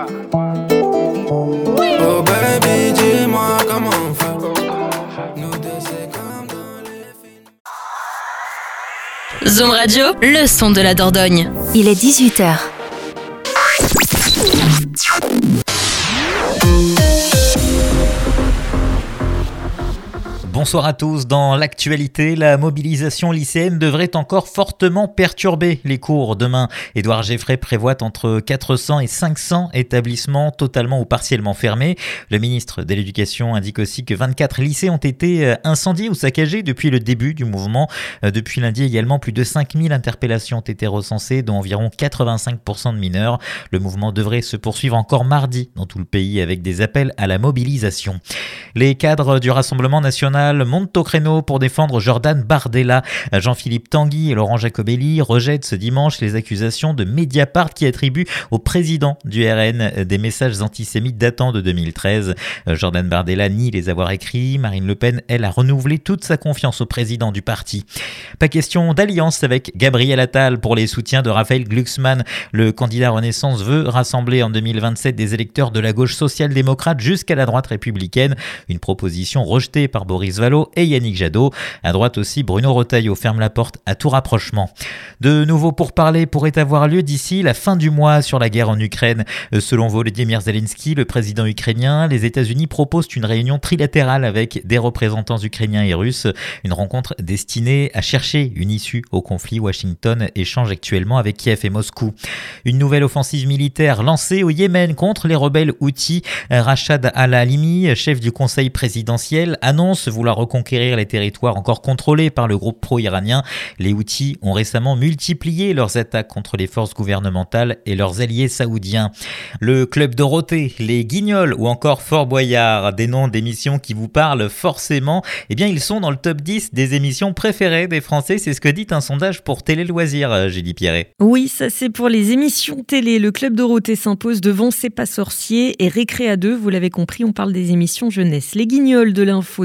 Oh baby, dis-moi comment on fait. Nous deux, c'est comme dans les films. Zoom Radio, le son de la Dordogne. Il est 18h. Bonsoir à tous. Dans l'actualité, la mobilisation lycéenne devrait encore fortement perturber les cours demain. Édouard Geffray prévoit entre 400 et 500 établissements totalement ou partiellement fermés. Le ministre de l'Éducation indique aussi que 24 lycées ont été incendiés ou saccagés depuis le début du mouvement. Depuis lundi également, plus de 5000 interpellations ont été recensées, dont environ 85% de mineurs. Le mouvement devrait se poursuivre encore mardi dans tout le pays avec des appels à la mobilisation. Les cadres du Rassemblement national montent au créneau pour défendre Jordan Bardella. Jean-Philippe Tanguy et Laurent Jacobelli rejettent ce dimanche les accusations de Mediapart qui attribuent au président du RN des messages antisémites datant de 2013. Jordan Bardella nie les avoir écrits. Marine Le Pen, elle, a renouvelé toute sa confiance au président du parti. Pas question d'alliance avec Gabriel Attal pour les soutiens de Raphaël Glucksmann. Le candidat Renaissance veut rassembler en 2027 des électeurs de la gauche social-démocrate jusqu'à la droite républicaine. Une proposition rejetée par Boris Vallaud et Yannick Jadot. À droite aussi, Bruno Retailleau ferme la porte à tout rapprochement. De nouveaux pourparlers pourraient avoir lieu d'ici la fin du mois sur la guerre en Ukraine. Selon Volodymyr Zelensky, le président ukrainien, les États-Unis proposent une réunion trilatérale avec des représentants ukrainiens et russes. Une rencontre destinée à chercher une issue au conflit. Washington échange actuellement avec Kiev et Moscou. Une nouvelle offensive militaire lancée au Yémen contre les rebelles houthis. Rachad Al-Halimi, chef du conseil présidentiel, annonce vouloir reconquérir les territoires encore contrôlés par le groupe pro-iranien. Les Houthis ont récemment multiplié leurs attaques contre les forces gouvernementales et leurs alliés saoudiens. Le Club Dorothée, les Guignols ou encore Fort Boyard, des noms d'émissions qui vous parlent forcément, eh bien ils sont dans le top 10 des émissions préférées des Français. C'est ce que dit un sondage pour Télé Loisirs, Julie Pierret. Oui, ça c'est pour les émissions télé. Le Club Dorothée s'impose devant C'est pas sorcier et Récré à deux. Vous l'avez compris, on parle des émissions jeunesse. Les Guignols de l'info